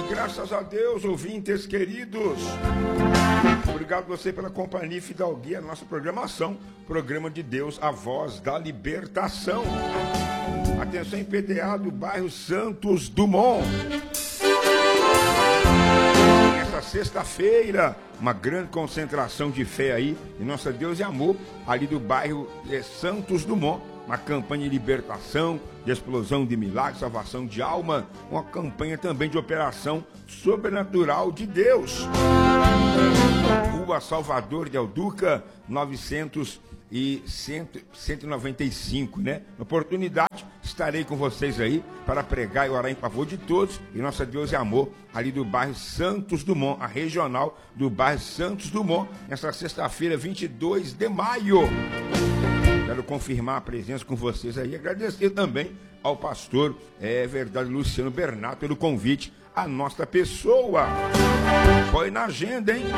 Graças a Deus, ouvintes queridos. Obrigado você pela companhia e fidalguia à nossa programação. Programa de Deus, a voz da libertação. Atenção, IPDA do bairro Santos Dumont. Essa sexta-feira, uma grande concentração de fé aí, em Nossa Deus e Amor, ali do bairro Santos Dumont. Uma campanha de libertação, de explosão de milagres, salvação de alma, uma campanha também de operação sobrenatural de Deus. Rua Salvador de Alduca, 195, né? Na oportunidade, estarei com vocês aí para pregar e orar em favor de todos. E Nossa Deus é Amor, ali do bairro Santos Dumont, a regional do bairro Santos Dumont, nessa sexta-feira, 22 de maio. Quero confirmar a presença com vocês aí. Agradecer também ao pastor, Luciano Bernardo, pelo convite à nossa pessoa. Põe na agenda, hein?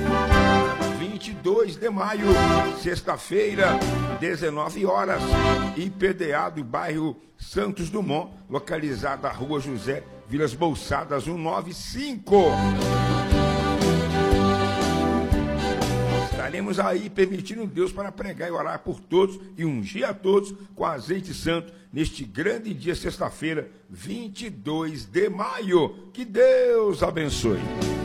22 de maio, sexta-feira, 19 horas. IPDA do bairro Santos Dumont, localizada na Rua José Vilas Bolsadas, 195. Estaremos aí permitindo Deus para pregar e orar por todos e ungir a todos com azeite santo neste grande dia, sexta-feira, 22 de maio. Que Deus abençoe.